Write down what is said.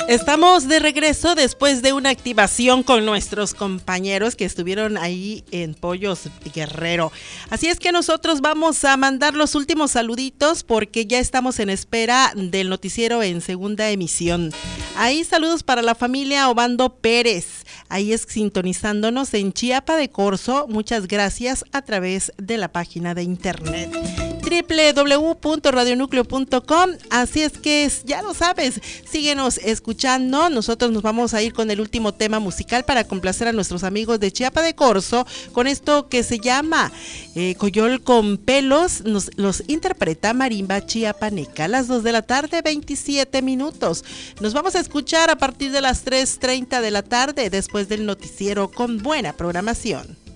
Estamos de regreso después de una activación con nuestros compañeros que estuvieron ahí en Pollos Guerrero. Así es que nosotros vamos a mandar los últimos saluditos porque ya estamos en espera del noticiero en segunda emisión. Ahí saludos para la familia Obando Pérez. Ahí es sintonizándonos en Chiapa de Corzo. Muchas gracias a través de la página de internet www.radionucleo.com. Así es que ya lo sabes, síguenos escuchando. Nosotros nos vamos a ir con el último tema musical para complacer a nuestros amigos de Chiapa de Corzo con esto que se llama Coyol con Pelos. Los interpreta Marimba Chiapaneca a las 2 de la tarde, 27 minutos. Nos vamos a escuchar a partir de las 3:30 de la tarde después del noticiero con buena programación.